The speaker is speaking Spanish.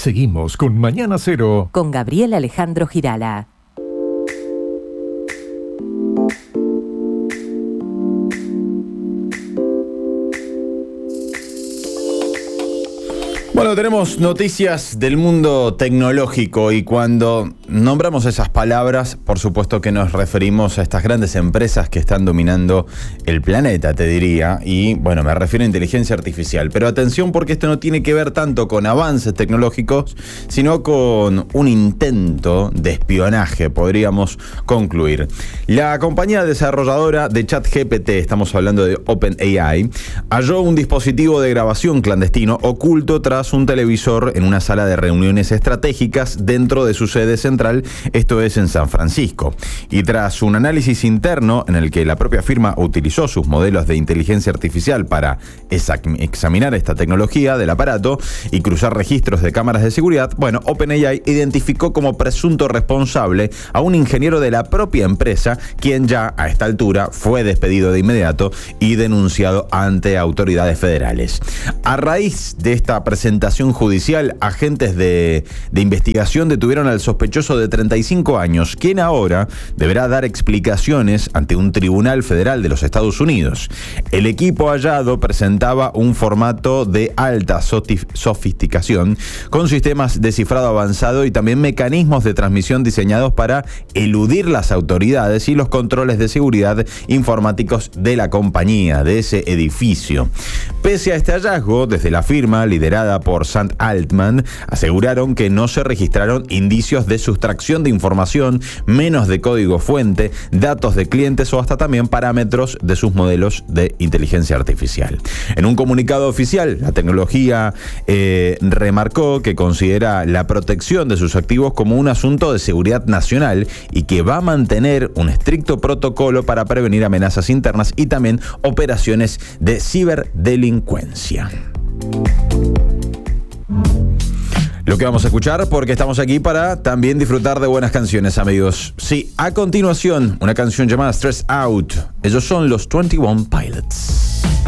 Seguimos con Mañana Cero. Con Gabriel Alejandro Girala. Bueno, tenemos noticias del mundo tecnológico y cuando nombramos esas palabras, por supuesto que nos referimos a estas grandes empresas que están dominando el planeta, te diría, y bueno, me refiero a inteligencia artificial. Pero atención, porque esto no tiene que ver tanto con avances tecnológicos, sino con un intento de espionaje, podríamos concluir. La compañía desarrolladora de ChatGPT, estamos hablando de OpenAI, halló un dispositivo de grabación clandestino oculto tras un televisor en una sala de reuniones estratégicas dentro de su sede central, esto es en San Francisco. Y tras un análisis interno en el que la propia firma utilizó sus modelos de inteligencia artificial para examinar esta tecnología del aparato y cruzar registros de cámaras de seguridad, bueno, OpenAI identificó como presunto responsable a un ingeniero de la propia empresa, quien ya a esta altura fue despedido de inmediato y denunciado ante autoridades federales. A raíz de esta presentación judicial, agentes de investigación detuvieron al sospechoso de 35 años, quien ahora deberá dar explicaciones ante un tribunal federal de los Estados Unidos. El equipo hallado presentaba un formato de alta sofisticación, con sistemas de cifrado avanzado y también mecanismos de transmisión diseñados para eludir las autoridades y los controles de seguridad informáticos de la compañía, de ese edificio. Pese a este hallazgo, desde la firma liderada por Sam Altman, aseguraron que no se registraron indicios de sustracción de información, menos de código fuente, datos de clientes o hasta también parámetros de sus modelos de inteligencia artificial. En un comunicado oficial, la tecnología remarcó que considera la protección de sus activos como un asunto de seguridad nacional y que va a mantener un estricto protocolo para prevenir amenazas internas y también operaciones de ciberdelincuencia. Lo que vamos a escuchar, porque estamos aquí para también disfrutar de buenas canciones, amigos. Sí, a continuación, una canción llamada Stress Out. Ellos son los 21 Pilots.